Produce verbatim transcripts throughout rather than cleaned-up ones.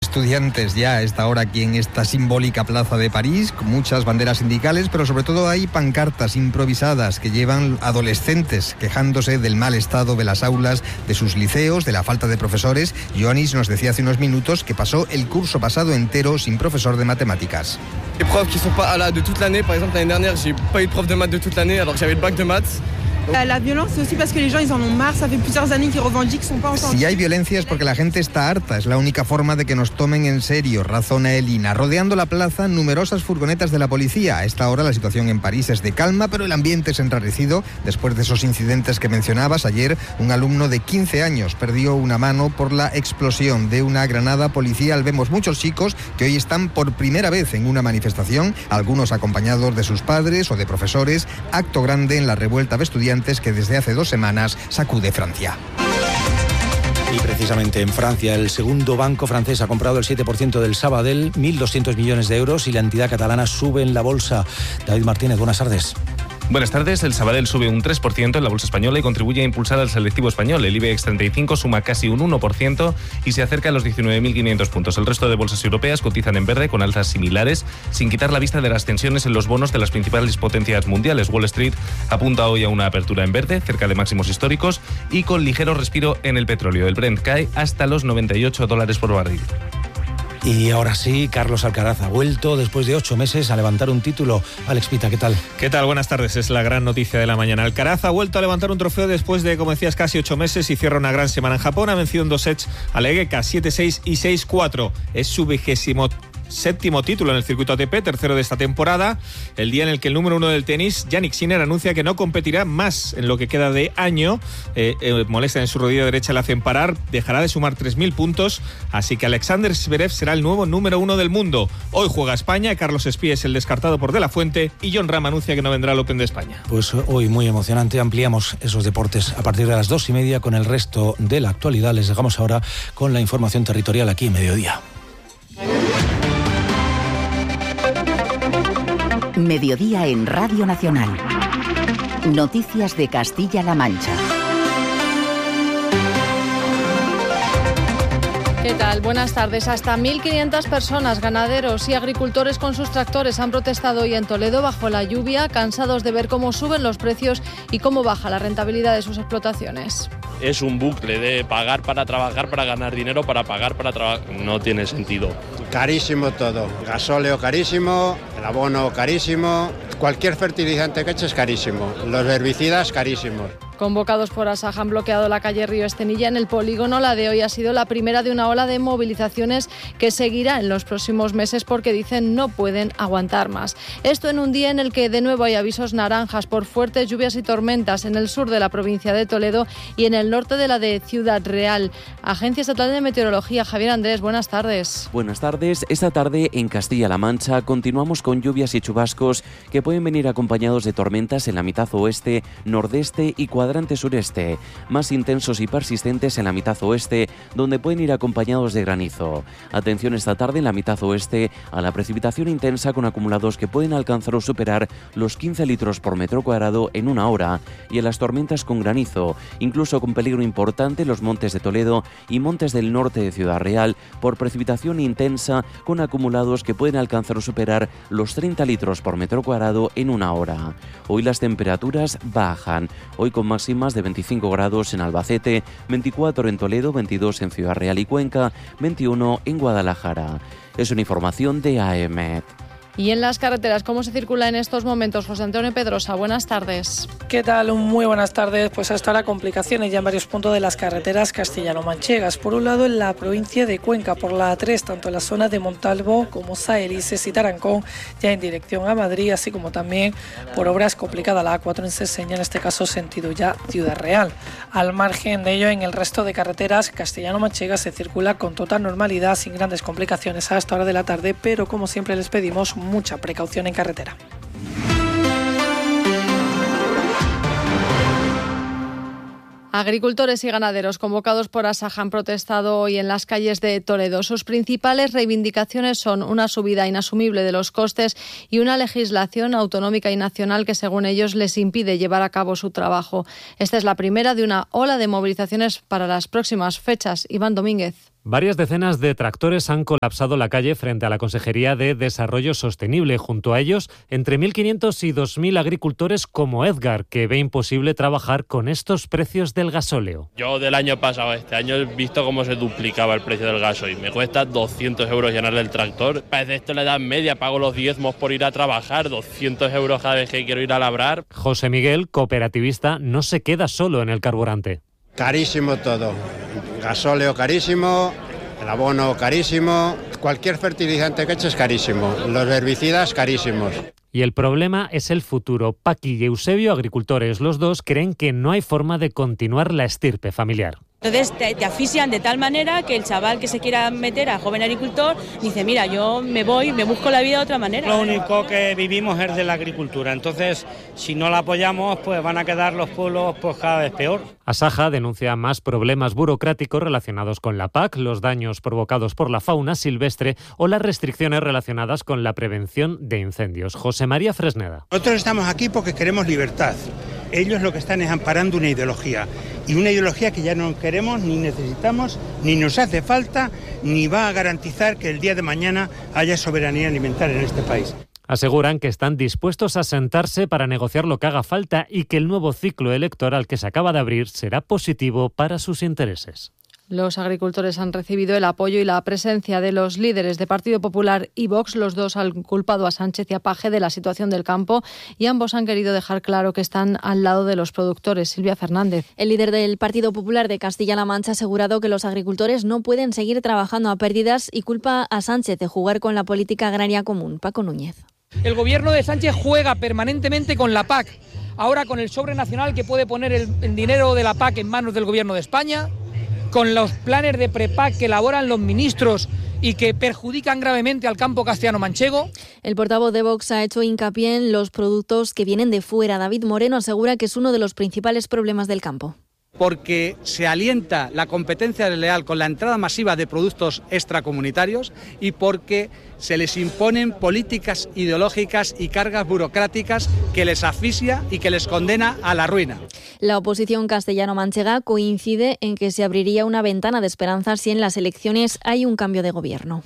estudiantes ya a esta hora aquí en esta simbólica plaza de París, con muchas banderas sindicales, pero sobre todo hay pancartas improvisadas que llevan adolescentes quejándose del mal estado de las aulas de sus liceos, de la falta de profesores. Ioannis nos decía hace unos minutos que pasó el curso pasado entero sin profesor de matemáticas. Les profs qui sont pas là de toute l'année, par exemple l'année dernière, j'ai pas eu de prof de maths de toute l'année alors que j'avais le bac de maths. La violencia es aussi parce que les gens ils en ont marre, ça fait plusieurs années qu'ils revendiquent, sont pas entendus. Si hay violencia es porque la gente está harta, es la única forma de que nos tomen en serio, razona Elina. Rodeando la plaza, numerosas furgonetas de la policía. A esta hora la situación en París es de calma, pero el ambiente es enrarecido después de esos incidentes que mencionabas. Ayer un alumno de quince años perdió una mano por la explosión de una granada policial. Vemos muchos chicos que hoy están por primera vez en una manifestación, algunos acompañados de sus padres o de profesores. Acto grande en la revuelta de estudiantes que desde hace dos semanas sacude Francia. Y precisamente en Francia, el segundo banco francés ha comprado el siete por ciento del Sabadell, mil doscientos millones de euros, y la entidad catalana sube en la bolsa. David Martínez, buenas tardes. Buenas tardes. El Sabadell sube un tres por ciento en la bolsa española y contribuye a impulsar al selectivo español. El IBEX treinta y cinco suma casi un uno por ciento y se acerca a los diecinueve mil quinientos puntos. El resto de bolsas europeas cotizan en verde con alzas similares, sin quitar la vista de las tensiones en los bonos de las principales potencias mundiales. Wall Street apunta hoy a una apertura en verde, cerca de máximos históricos, y con ligero respiro en el petróleo. El Brent cae hasta los noventa y ocho dólares por barril. Y ahora sí, Carlos Alcaraz ha vuelto después de ocho meses a levantar un título. Alex Pita, ¿qué tal? ¿Qué tal? Buenas tardes. Es la gran noticia de la mañana. Alcaraz ha vuelto a levantar un trofeo después de, como decías, casi ocho meses y cierra una gran semana en Japón. Ha vencido en dos sets a Legueka, siete seis y seis cuatro. Es su vigésimo séptimo título en el circuito A T P, tercero de esta temporada, el día en el que el número uno del tenis, Jannik Sinner, anuncia que no competirá más en lo que queda de año. Eh, eh, molesta en su rodilla derecha, le hacen parar, dejará de sumar tres mil puntos, así que Alexander Zverev será el nuevo número uno del mundo. Hoy juega España, Carlos Espí es el descartado por De La Fuente y Jon Rahm anuncia que no vendrá al Open de España. Pues hoy muy emocionante, ampliamos esos deportes a partir de las dos y media con el resto de la actualidad. Les dejamos ahora con la información territorial aquí en Mediodía. Mediodía en Radio Nacional. Noticias de Castilla-La Mancha. ¿Qué tal? Buenas tardes. Hasta mil quinientas personas, ganaderos y agricultores con sus tractores han protestado hoy en Toledo bajo la lluvia, cansados de ver cómo suben los precios y cómo baja la rentabilidad de sus explotaciones. Es un bucle de pagar para trabajar, para ganar dinero, para pagar para trabajar. No tiene sentido. Carísimo todo. Gasóleo carísimo, el abono carísimo, cualquier fertilizante que eches carísimo, los herbicidas carísimos. Convocados por Asaja han bloqueado la calle Río Estenilla en el polígono. La de hoy ha sido la primera de una ola de movilizaciones que seguirá en los próximos meses porque dicen no pueden aguantar más. Esto en un día en el que de nuevo hay avisos naranjas por fuertes lluvias y tormentas en el sur de la provincia de Toledo y en el norte de la de Ciudad Real. Agencia Estatal de Meteorología, Javier Andrés, buenas tardes. Buenas tardes. Esta tarde en Castilla-La Mancha continuamos con lluvias y chubascos que pueden venir acompañados de tormentas en la mitad oeste, nordeste y cuadrante sureste, más intensos y persistentes en la mitad oeste, donde pueden ir acompañados de granizo. Atención esta tarde en la mitad oeste a la precipitación intensa con acumulados que pueden alcanzar o superar los quince litros por metro cuadrado en una hora, y a las tormentas con granizo, incluso con peligro importante en los montes de Toledo y montes del norte de Ciudad Real, por precipitación intensa con acumulados que pueden alcanzar o superar los treinta litros por metro cuadrado en una hora. Hoy las temperaturas bajan, hoy con máximas de veinticinco grados en Albacete, veinticuatro en Toledo, veintidós en Ciudad Real y Cuenca, veintiuno en Guadalajara. Es una información de A E M E T. Y en las carreteras, ¿cómo se circula en estos momentos? José Antonio Pedrosa, buenas tardes. ¿Qué tal? Muy buenas tardes. Pues hasta ahora complicaciones ya en varios puntos de las carreteras castellano-manchegas. Por un lado, en la provincia de Cuenca, por la A tres, tanto en la zona de Montalvo como Saelices y Tarancón, ya en dirección a Madrid, así como también por obras complicadas la A cuatro en Seseña, en este caso sentido ya Ciudad Real. Al margen de ello, en el resto de carreteras castellano-manchegas se circula con total normalidad, sin grandes complicaciones a esta hora de la tarde, pero como siempre les pedimos mucha precaución en carretera. Agricultores y ganaderos convocados por Asaja han protestado hoy en las calles de Toledo. Sus principales reivindicaciones son una subida inasumible de los costes y una legislación autonómica y nacional que, según ellos, les impide llevar a cabo su trabajo. Esta es la primera de una ola de movilizaciones para las próximas fechas. Iván Domínguez. Varias decenas de tractores han colapsado la calle frente a la Consejería de Desarrollo Sostenible. Junto a ellos, entre mil quinientos y dos mil agricultores como Edgar, que ve imposible trabajar con estos precios del gasóleo. Yo del año pasado a este año he visto cómo se duplicaba el precio del gasoil. Me cuesta doscientos euros llenarle el tractor. Parece esto la edad media, pago los diezmos por ir a trabajar, doscientos euros cada vez que quiero ir a labrar. José Miguel, cooperativista, no se queda solo en el carburante. Carísimo todo, gasóleo carísimo, el abono carísimo, cualquier fertilizante que eches carísimo, los herbicidas carísimos. Y el problema es el futuro. Paqui y Eusebio, agricultores, los dos creen que no hay forma de continuar la estirpe familiar. Entonces te, te asfixian de tal manera que el chaval que se quiera meter a joven agricultor dice, mira, yo me voy, me busco la vida de otra manera. Lo único que vivimos es de la agricultura, entonces si no la apoyamos pues van a quedar los pueblos pues cada vez peor. Asaja denuncia más problemas burocráticos relacionados con la P A C, los daños provocados por la fauna silvestre o las restricciones relacionadas con la prevención de incendios. José María Fresneda. Nosotros estamos aquí porque queremos libertad. Ellos lo que están es amparando una ideología, y una ideología que ya no queremos, ni necesitamos, ni nos hace falta, ni va a garantizar que el día de mañana haya soberanía alimentaria en este país. Aseguran que están dispuestos a sentarse para negociar lo que haga falta y que el nuevo ciclo electoral que se acaba de abrir será positivo para sus intereses. Los agricultores han recibido el apoyo y la presencia de los líderes de Partido Popular y Vox. Los dos han culpado a Sánchez y a Page de la situación del campo y ambos han querido dejar claro que están al lado de los productores. Silvia Fernández. El líder del Partido Popular de Castilla-La Mancha ha asegurado que los agricultores no pueden seguir trabajando a pérdidas y culpa a Sánchez de jugar con la política agraria común. Paco Núñez. El gobierno de Sánchez juega permanentemente con la P A C. Ahora con el sobre nacional que puede poner el, el dinero de la P A C en manos del gobierno de España, con los planes de prepac que elaboran los ministros y que perjudican gravemente al campo castellano-manchego. El portavoz de Vox ha hecho hincapié en los productos que vienen de fuera. David Moreno asegura que es uno de los principales problemas del campo. Porque se alienta la competencia desleal con la entrada masiva de productos extracomunitarios y porque se les imponen políticas ideológicas y cargas burocráticas que les asfixia y que les condena a la ruina. La oposición castellano-manchega coincide en que se abriría una ventana de esperanza si en las elecciones hay un cambio de gobierno.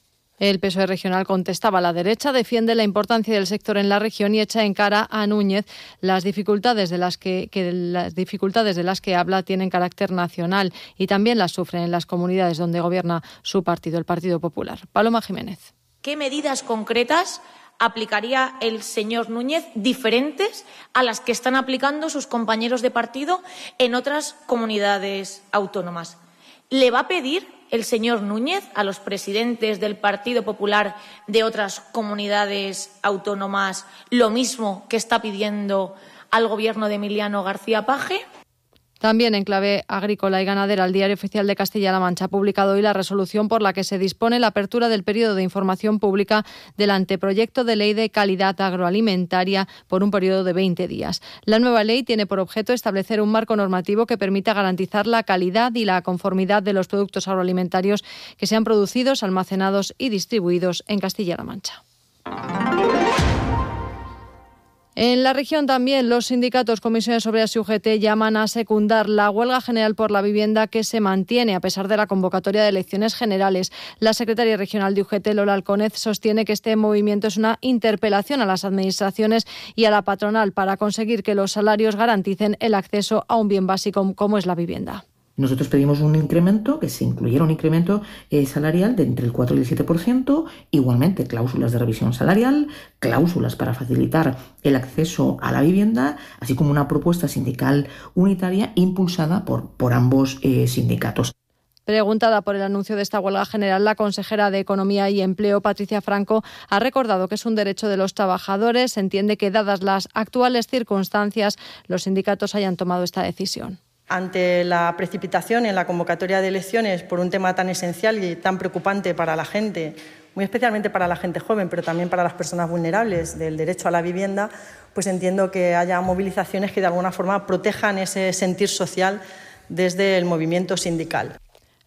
El P S O E regional contestaba a la derecha, defiende la importancia del sector en la región y echa en cara a Núñez las dificultades de las que, que las dificultades de las que habla tienen carácter nacional y también las sufren en las comunidades donde gobierna su partido, el Partido Popular. Paloma Jiménez. ¿Qué medidas concretas aplicaría el señor Núñez diferentes a las que están aplicando sus compañeros de partido en otras comunidades autónomas? ¿Le va a pedir el señor Núñez a los presidentes del Partido Popular de otras comunidades autónomas lo mismo que está pidiendo al gobierno de Emiliano García Page? También en clave agrícola y ganadera, el Diario Oficial de Castilla-La Mancha ha publicado hoy la resolución por la que se dispone la apertura del periodo de información pública del anteproyecto de ley de calidad agroalimentaria por un periodo de veinte días. La nueva ley tiene por objeto establecer un marco normativo que permita garantizar la calidad y la conformidad de los productos agroalimentarios que sean producidos, almacenados y distribuidos en Castilla-La Mancha. En la región también los sindicatos, comisiones obreras y U G T llaman a secundar la huelga general por la vivienda que se mantiene a pesar de la convocatoria de elecciones generales. La secretaria regional de U G T, Lola Alconez, sostiene que este movimiento es una interpelación a las administraciones y a la patronal para conseguir que los salarios garanticen el acceso a un bien básico como es la vivienda. Nosotros pedimos un incremento, que se incluyera un incremento eh, salarial de entre el cuatro y el siete por ciento, igualmente cláusulas de revisión salarial, cláusulas para facilitar el acceso a la vivienda, así como una propuesta sindical unitaria impulsada por, por ambos eh, sindicatos. Preguntada por el anuncio de esta huelga general, la consejera de Economía y Empleo, Patricia Franco, ha recordado que es un derecho de los trabajadores. Entiende que, dadas las actuales circunstancias, los sindicatos hayan tomado esta decisión. Ante la precipitación en la convocatoria de elecciones por un tema tan esencial y tan preocupante para la gente, muy especialmente para la gente joven, pero también para las personas vulnerables del derecho a la vivienda, pues entiendo que haya movilizaciones que de alguna forma protejan ese sentir social desde el movimiento sindical.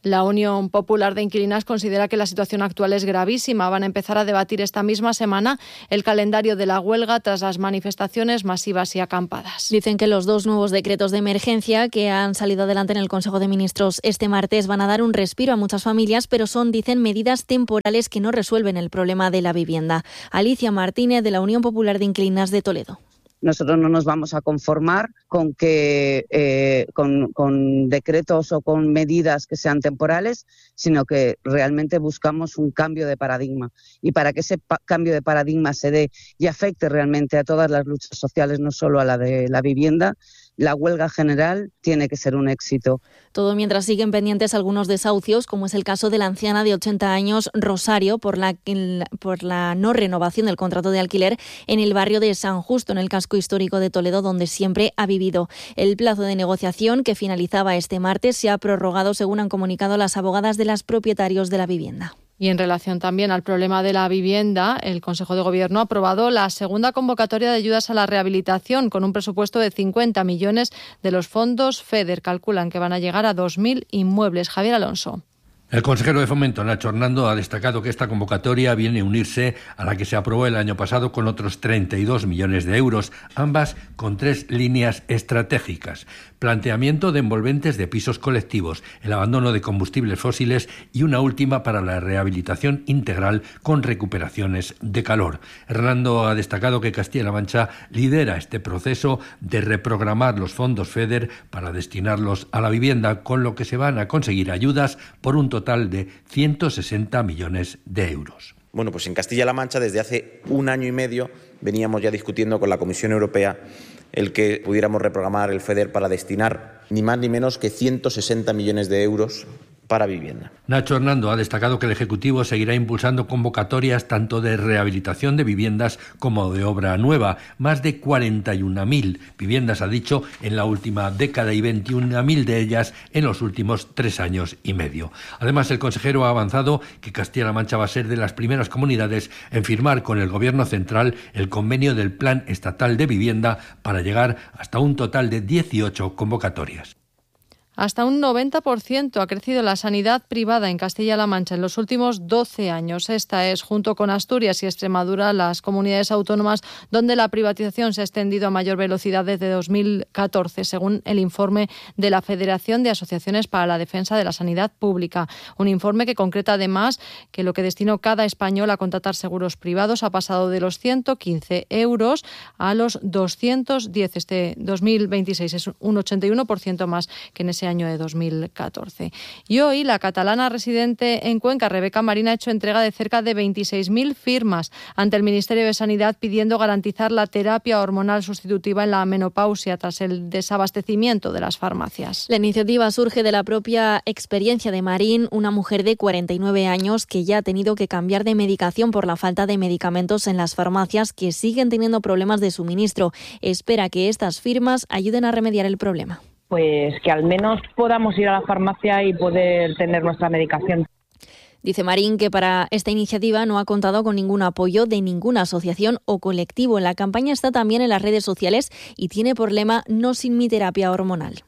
La Unión Popular de Inquilinas considera que la situación actual es gravísima. Van a empezar a debatir esta misma semana el calendario de la huelga tras las manifestaciones masivas y acampadas. Dicen que los dos nuevos decretos de emergencia que han salido adelante en el Consejo de Ministros este martes van a dar un respiro a muchas familias, pero son, dicen, medidas temporales que no resuelven el problema de la vivienda. Alicia Martínez, de la Unión Popular de Inquilinas de Toledo. Nosotros no nos vamos a conformar con que eh, con, con decretos o con medidas que sean temporales, sino que realmente buscamos un cambio de paradigma. Y para que ese pa- cambio de paradigma se dé y afecte realmente a todas las luchas sociales, no solo a la de la vivienda, la huelga general tiene que ser un éxito. Todo mientras siguen pendientes algunos desahucios, como es el caso de la anciana de ochenta años, Rosario, por la, por la no renovación del contrato de alquiler en el barrio de San Justo, en el casco histórico de Toledo, donde siempre ha vivido. El plazo de negociación, que finalizaba este martes, se ha prorrogado, según han comunicado las abogadas de los propietarios de la vivienda. Y en relación también al problema de la vivienda, el Consejo de Gobierno ha aprobado la segunda convocatoria de ayudas a la rehabilitación con un presupuesto de cincuenta millones de los fondos FEDER. Calculan que van a llegar a dos mil inmuebles. Javier Alonso. El consejero de Fomento, Nacho Hernando, ha destacado que esta convocatoria viene a unirse a la que se aprobó el año pasado con otros treinta y dos millones de euros, ambas con tres líneas estratégicas: planteamiento de envolventes de pisos colectivos, el abandono de combustibles fósiles y una última para la rehabilitación integral con recuperaciones de calor. Hernando ha destacado que Castilla-La Mancha lidera este proceso de reprogramar los fondos FEDER para destinarlos a la vivienda, con lo que se van a conseguir ayudas por un total total de ciento sesenta millones de euros. Bueno, pues en Castilla-La Mancha desde hace un año y medio veníamos ya discutiendo con la Comisión Europea el que pudiéramos reprogramar el FEDER para destinar ni más ni menos que ciento sesenta millones de euros para vivienda. Nacho Hernando ha destacado que el Ejecutivo seguirá impulsando convocatorias tanto de rehabilitación de viviendas como de obra nueva. Más de cuarenta y una mil viviendas, ha dicho, en la última década y veintiuna mil de ellas en los últimos tres años y medio. Además, el consejero ha avanzado que Castilla-La Mancha va a ser de las primeras comunidades en firmar con el Gobierno central el convenio del Plan Estatal de Vivienda para llegar hasta un total de dieciocho convocatorias. Hasta un noventa por ciento ha crecido la sanidad privada en Castilla-La Mancha en los últimos doce años. Esta es, junto con Asturias y Extremadura, las comunidades autónomas donde la privatización se ha extendido a mayor velocidad desde dos mil catorce, según el informe de la Federación de Asociaciones para la Defensa de la Sanidad Pública. Un informe que concreta además que lo que destinó cada español a contratar seguros privados ha pasado de los ciento quince euros a los doscientos diez. Este dos mil veintiséis es un ochenta y uno por ciento más que en ese año de dos mil catorce. Y hoy la catalana residente en Cuenca, Rebeca Marín, ha hecho entrega de cerca de veintiséis mil firmas ante el Ministerio de Sanidad pidiendo garantizar la terapia hormonal sustitutiva en la menopausia tras el desabastecimiento de las farmacias. La iniciativa surge de la propia experiencia de Marín, una mujer de cuarenta y nueve años que ya ha tenido que cambiar de medicación por la falta de medicamentos en las farmacias, que siguen teniendo problemas de suministro. Espera que estas firmas ayuden a remediar el problema. Pues que al menos podamos ir a la farmacia y poder tener nuestra medicación. Dice Marín que para esta iniciativa no ha contado con ningún apoyo de ninguna asociación o colectivo. La campaña está también en las redes sociales y tiene por lema "No sin mi terapia hormonal".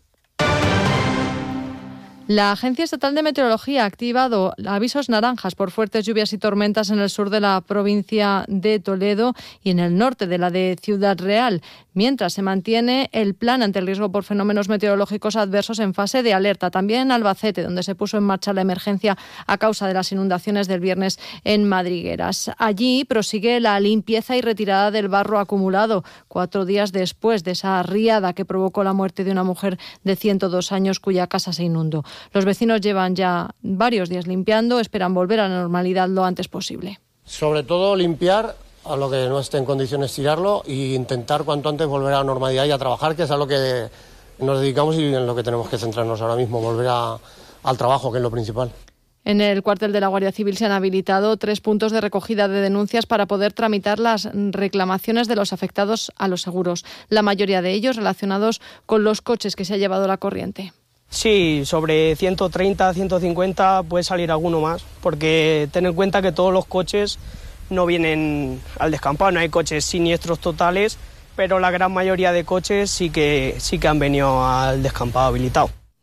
La Agencia Estatal de Meteorología ha activado avisos naranjas por fuertes lluvias y tormentas en el sur de la provincia de Toledo y en el norte de la de Ciudad Real, mientras se mantiene el plan ante el riesgo por fenómenos meteorológicos adversos en fase de alerta. También en Albacete, donde se puso en marcha la emergencia a causa de las inundaciones del viernes en Madrigueras. Allí prosigue la limpieza y retirada del barro acumulado, cuatro días después de esa riada que provocó la muerte de una mujer de ciento dos años cuya casa se inundó. Los vecinos llevan ya varios días limpiando, esperan volver a la normalidad lo antes posible. Sobre todo limpiar a lo que no esté en condiciones, tirarlo e intentar cuanto antes volver a la normalidad y a trabajar, que es a lo que nos dedicamos y en lo que tenemos que centrarnos ahora mismo, volver a, al trabajo, que es lo principal. En el cuartel de la Guardia Civil se han habilitado tres puntos de recogida de denuncias para poder tramitar las reclamaciones de los afectados a los seguros, la mayoría de ellos relacionados con los coches que se ha llevado la corriente. Sí, sobre ciento treinta, ciento cincuenta puede salir alguno más, porque ten en cuenta que todos los coches no vienen al descampado, no hay coches siniestros totales, pero la gran mayoría de coches sí que, sí que han venido al descampado habilitado.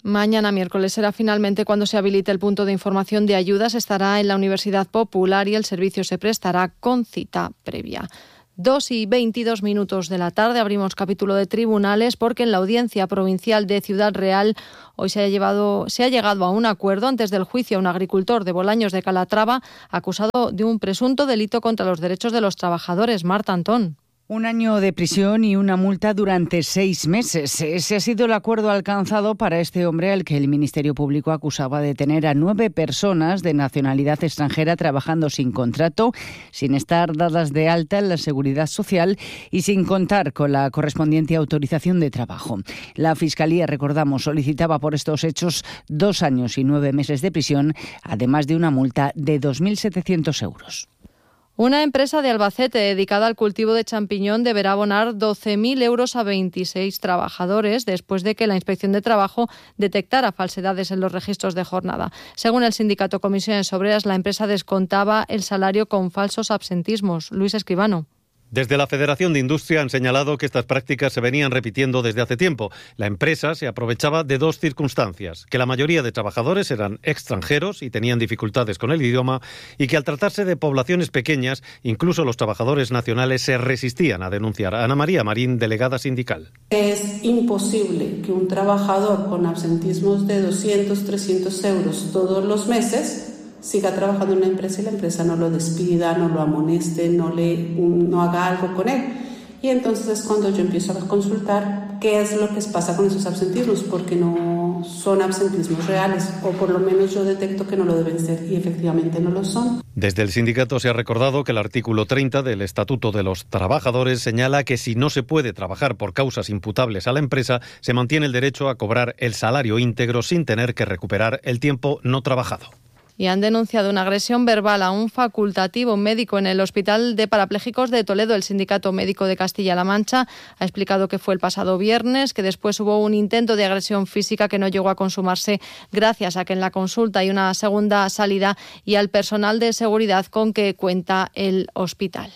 Mañana miércoles será finalmente cuando se habilite el punto de información de ayudas. Estará en la Universidad Popular y el servicio se prestará con cita previa. Dos y veintidós minutos de la tarde abrimos capítulo de tribunales porque en la Audiencia Provincial de Ciudad Real hoy se ha, llevado, se ha llegado a un acuerdo antes del juicio a un agricultor de Bolaños de Calatrava acusado de un presunto delito contra los derechos de los trabajadores. Marta Antón. Un año de prisión y una multa durante seis meses. Ese ha sido el acuerdo alcanzado para este hombre al que el Ministerio Público acusaba de tener a nueve personas de nacionalidad extranjera trabajando sin contrato, sin estar dadas de alta en la Seguridad Social y sin contar con la correspondiente autorización de trabajo. La Fiscalía, recordamos, solicitaba por estos hechos dos años y nueve meses de prisión, además de una multa de dos mil setecientos euros. Una empresa de Albacete dedicada al cultivo de champiñón deberá abonar doce mil euros a veintiséis trabajadores después de que la Inspección de Trabajo detectara falsedades en los registros de jornada. Según el sindicato Comisiones Obreras, la empresa descontaba el salario con falsos absentismos. Luis Escribano. Desde la Federación de Industria han señalado que estas prácticas se venían repitiendo desde hace tiempo. La empresa se aprovechaba de dos circunstancias: que la mayoría de trabajadores eran extranjeros y tenían dificultades con el idioma, y que al tratarse de poblaciones pequeñas, incluso los trabajadores nacionales se resistían a denunciar. Ana María Marín, delegada sindical. Es imposible que un trabajador con absentismos de doscientos, trescientos euros todos los meses siga trabajando en una empresa y la empresa no lo despida, no lo amoneste, no, le, no haga algo con él. Y entonces es cuando yo empiezo a consultar qué es lo que pasa con esos absentismos, porque no son absentismos reales, o por lo menos yo detecto que no lo deben ser y efectivamente no lo son. Desde el sindicato se ha recordado que el artículo treinta del Estatuto de los Trabajadores señala que si no se puede trabajar por causas imputables a la empresa, se mantiene el derecho a cobrar el salario íntegro sin tener que recuperar el tiempo no trabajado. Y han denunciado una agresión verbal a un facultativo médico en el Hospital de Parapléjicos de Toledo. El Sindicato Médico de Castilla-La Mancha ha explicado que fue el pasado viernes, que después hubo un intento de agresión física que no llegó a consumarse gracias a que en la consulta hay una segunda salida y al personal de seguridad con que cuenta el hospital.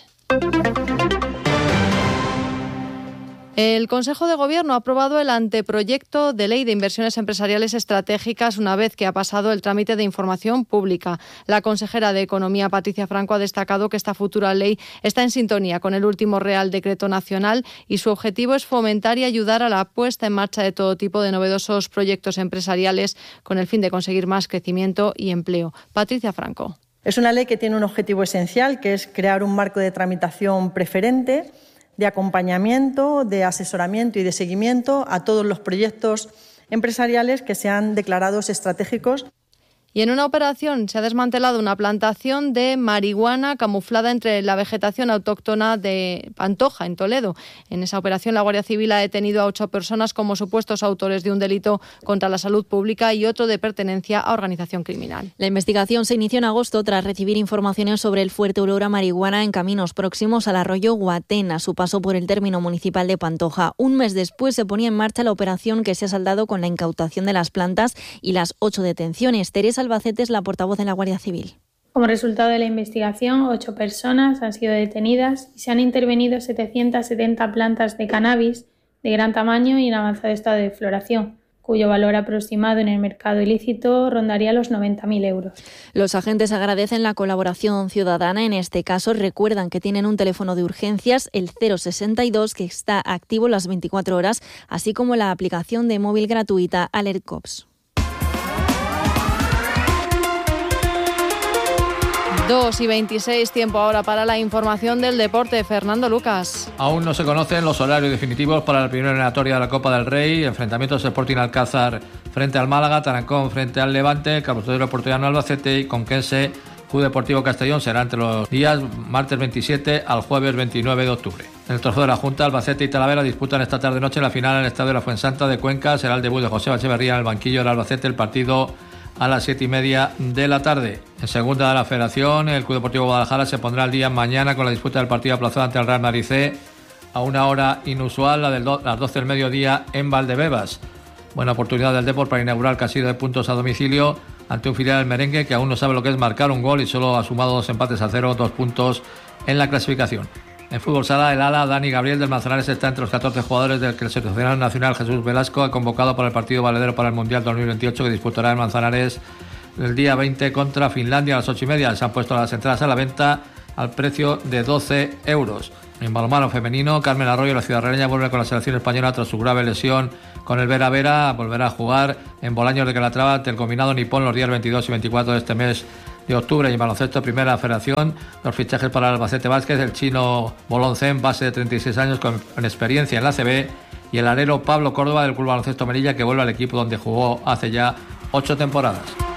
El Consejo de Gobierno ha aprobado el anteproyecto de ley de inversiones empresariales estratégicas una vez que ha pasado el trámite de información pública. La consejera de Economía, Patricia Franco, ha destacado que esta futura ley está en sintonía con el último Real Decreto Nacional y su objetivo es fomentar y ayudar a la puesta en marcha de todo tipo de novedosos proyectos empresariales con el fin de conseguir más crecimiento y empleo. Patricia Franco. Es una ley que tiene un objetivo esencial, que es crear un marco de tramitación preferente, de acompañamiento, de asesoramiento y de seguimiento a todos los proyectos empresariales que sean declarados estratégicos. Y en una operación se ha desmantelado una plantación de marihuana camuflada entre la vegetación autóctona de Pantoja, en Toledo. En esa operación la Guardia Civil ha detenido a ocho personas como supuestos autores de un delito contra la salud pública y otro de pertenencia a organización criminal. La investigación se inició en agosto tras recibir informaciones sobre el fuerte olor a marihuana en caminos próximos al arroyo Guatén, a su paso por el término municipal de Pantoja. Un mes después se ponía en marcha la operación que se ha saldado con la incautación de las plantas y las ocho detenciones. Teresa Albacete es la portavoz de la Guardia Civil. Como resultado de la investigación, ocho personas han sido detenidas y se han intervenido setecientas setenta plantas de cannabis de gran tamaño y en avanzado estado de floración, cuyo valor aproximado en el mercado ilícito rondaría los noventa mil euros. Los agentes agradecen la colaboración ciudadana. En este caso, recuerdan que tienen un teléfono de urgencias, el cero sesenta y dos, que está activo las veinticuatro horas, así como la aplicación de móvil gratuita AlertCops. dos y veintiséis, tiempo ahora para la información del deporte. Fernando Lucas. Aún no se conocen los horarios definitivos para la primera eliminatoria de la Copa del Rey. Enfrentamientos Sporting Alcázar frente al Málaga, Tarancón frente al Levante, Carlos Todero Portullano Albacete y Conquense Club Deportivo Castellón será entre los días martes veintisiete al jueves veintinueve de octubre. En el trofeo de la Junta, Albacete y Talavera disputan esta tarde-noche la final en el Estadio de la Fuensanta de Cuenca. Será el debut de José Echeverría en el banquillo del Albacete, el partido a las siete y media de la tarde. En segunda de la Federación, el Club Deportivo Guadalajara se pondrá al día mañana con la disputa del partido aplazado ante el Real Madrid C a una hora inusual, la de las doce del mediodía en Valdebebas. Buena oportunidad del Depor para inaugurar el casino de puntos a domicilio ante un filial del merengue que aún no sabe lo que es marcar un gol y solo ha sumado dos empates a cero, dos puntos en la clasificación. En fútbol sala, el ala Dani Gabriel del Manzanares está entre los catorce jugadores del que el seleccionador nacional Jesús Velasco ha convocado para el partido valedero para el Mundial dos mil veintiocho que disputará el Manzanares el día veinte contra Finlandia a las ocho y media. Se han puesto las entradas a la venta al precio de doce euros. En balonmano femenino, Carmen Arroyo, la ciudadraleña, vuelve con la selección española tras su grave lesión con el Vera Vera. Volverá a jugar en Bolaños de Calatrava ante el combinado nipón los días veintidós y veinticuatro de este mes de octubre. Y en baloncesto, primera federación, los fichajes para el Albacete Vázquez, el chino Boloncén, base de treinta y seis años con, con experiencia en la A C B, y el alero Pablo Córdoba del Club Baloncesto Melilla, que vuelve al equipo donde jugó hace ya ocho temporadas.